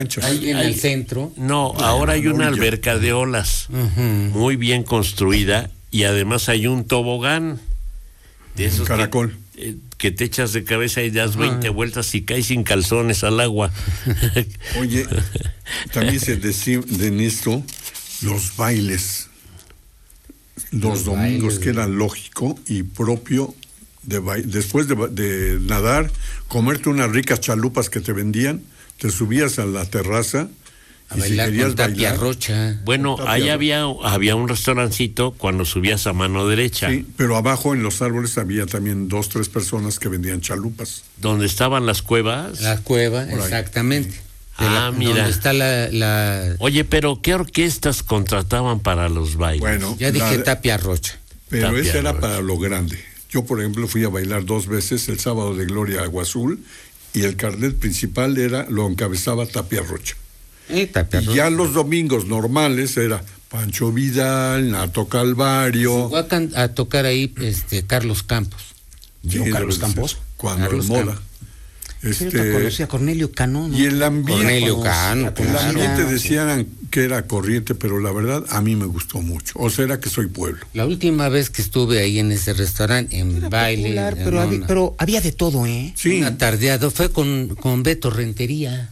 Ahí en el centro. No, ahora hay una alberca de olas, muy bien construida, y además hay un tobogán de esos caracol que te echas de cabeza y das 20 vueltas y caes sin calzones al agua. Oye, también se decía de esto los bailes, los domingos, que era lógico y propio después de nadar, comerte unas ricas chalupas que te vendían, te subías a la terraza a bailar si con Tapia Rocha. Bueno, ahí había un restaurancito cuando subías a mano derecha. Sí, pero abajo en los árboles había también 2, 3 personas que vendían chalupas. ¿Dónde estaban las cuevas? La cueva, exactamente. Mira. ¿Dónde está la... Oye, pero ¿qué orquestas contrataban para los bailes? Bueno, ya dije Tapia Rocha. Pero Tapia ese era Rocha. para lo grande. Yo, por ejemplo, fui a bailar 2 veces el sábado de Gloria a Agua Azul y el carnet principal lo encabezaba Tapia Rocha. Y ya los domingos normales era Pancho Vidal, Nato Calvario. Fue a tocar ahí Carlos Campos. Sí, Carlos Campos. Cuando Carlos en moda. Campos. Yo conocí a Cornelio Cano, ¿no? Y el ambiente. Cornelio Cano, El ambiente decían que era corriente, pero la verdad a mí me gustó mucho. O será que soy pueblo. La última vez que estuve ahí en ese restaurante, en Era baile. popular, pero había de todo, ¿eh? Sí. Una tardeada, fue con Beto Rentería.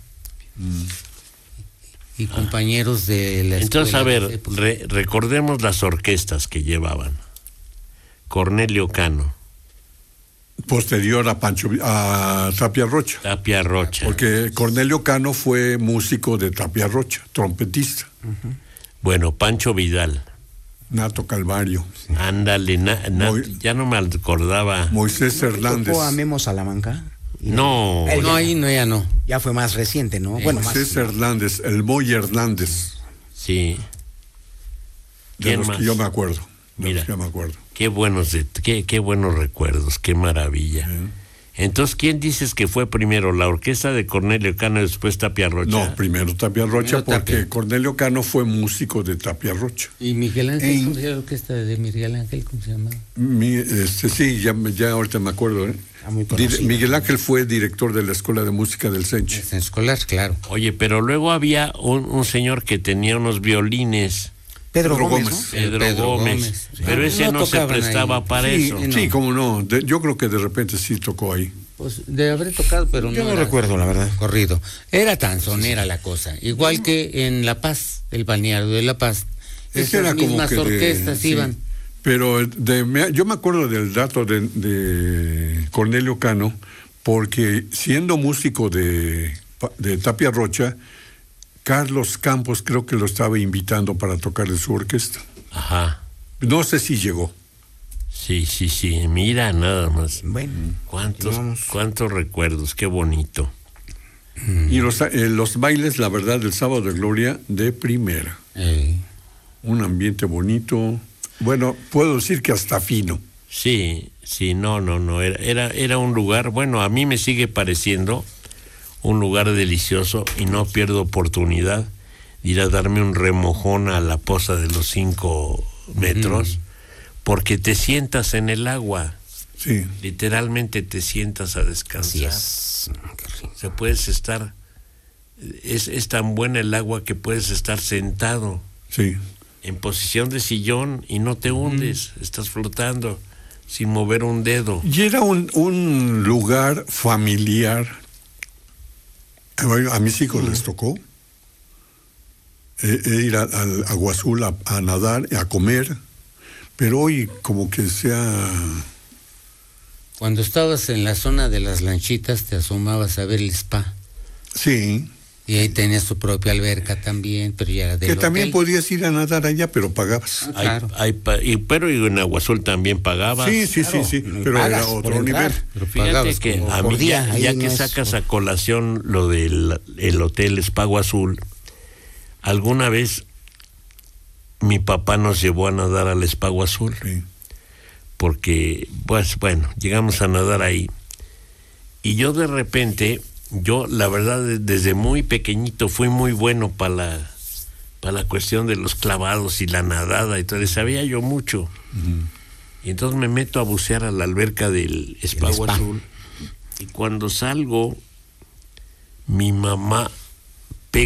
Y compañeros de la escuela. Entonces, a ver, recordemos las orquestas que llevaban. Cornelio Cano. Posterior a Tapia Rocha. Tapia Rocha. Porque Cornelio Cano fue músico de Tapia Rocha, trompetista. Bueno, Pancho Vidal. Nato Calvario. Ándale, ya no me acordaba. Moisés Hernández. ¿Tocó a Memo Salamanca? No. No, ahí no, ya no. Ya fue más reciente, ¿no? Bueno, Moisés Hernández, el Moy Hernández. Sí. De los que yo me acuerdo. Mira, yo me acuerdo. Qué buenos recuerdos, qué maravilla. Entonces, ¿quién dices que fue primero, la orquesta de Cornelio Cano y después Tapia Rocha? No, primero Tapia Rocha, porque Tapia. Cornelio Cano fue músico de Tapia Rocha. ¿Y Miguel Ángel? ¿Cómo se llama la orquesta de Miguel Ángel? ¿Cómo se llama? Sí, ya ahorita me acuerdo. Miguel Ángel fue director de la Escuela de Música del Senche. En escolar, claro. Oye, pero luego había un señor que tenía unos violines. Pedro Gómez, ¿no? Pedro Gómez. Sí. Pero ese no se prestaba ahí. para eso. Sí, cómo no. Yo creo que de repente sí tocó ahí. Pues de haber tocado, pero Yo no era recuerdo, la verdad. Corrido. Era tanzonera la cosa. Igual que en La Paz, el balneario de La Paz. Es que era como mismas que orquestas iban. Pero yo me acuerdo del dato de Cornelio Cano, porque siendo músico de Tapia Rocha, Carlos Campos creo que lo estaba invitando para tocar en su orquesta. Ajá. No sé si llegó. Sí, mira nada más. Bueno, cuántos recuerdos, qué bonito. Y los bailes, la verdad, del sábado de Gloria, de primera. Un ambiente bonito. Bueno, puedo decir que hasta fino. Sí, no, era un lugar, bueno, a mí me sigue pareciendo un lugar delicioso y no pierdo oportunidad de ir a darme un remojón a la poza de los 5 metros, porque te sientas en el agua. Sí. Literalmente te sientas a descansar. así es. Se puedes estar, es tan buena el agua que puedes estar sentado. Sí. En posición de sillón y no te hundes, estás flotando sin mover un dedo. Y era un lugar familiar. A mis hijos les tocó ir al Agua Azul a nadar, a comer, pero hoy como que sea... Cuando estabas en la zona de las lanchitas, te asomabas a ver el spa. Sí. Y ahí tenías tu propia alberca también, pero ya era del Que también hotel. podías ir a nadar allá, pero pagabas. Claro. Pero en Agua Azul también pagabas. Sí, pero pagas era por otro entrar. nivel. Pero Fíjate pagabas que como a por mí, día, ya ahí no que es sacas a colación lo del el hotel Agua Azul, alguna vez mi papá nos llevó a nadar al Agua Azul, Sí. porque, pues bueno, llegamos a nadar ahí, y yo de repente, la verdad, desde muy pequeñito fui muy bueno para la cuestión de los clavados y la nadada, entonces sabía yo mucho. Y entonces me meto a bucear a la alberca del Agua Azul, y cuando salgo, mi mamá